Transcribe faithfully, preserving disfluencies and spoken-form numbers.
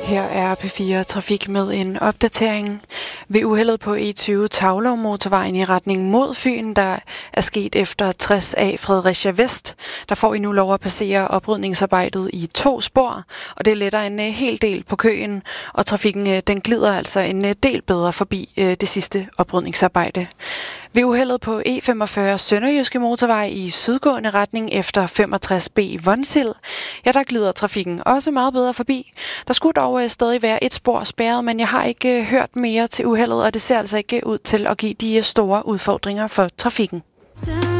Her er P fire Trafik med en opdatering. Ved uheldet på E tyve Taulov motorvejen i retning mod Fyn, der er sket efter tres A Fredericia Vest, der får I nu lov at passere oprydningsarbejdet i to spor, og det letter en hel del på køen, og trafikken den glider altså en del bedre forbi det sidste oprydningsarbejde. Ved uheldet på E femogfyrre Sønderjyske Motorvej i sydgående retning efter femogtres B Vonsild, ja, der glider trafikken også meget bedre forbi. Der skulle dog stadig være et spor spærret, men jeg har ikke hørt mere til uheldet, og det ser altså ikke ud til at give de store udfordringer for trafikken.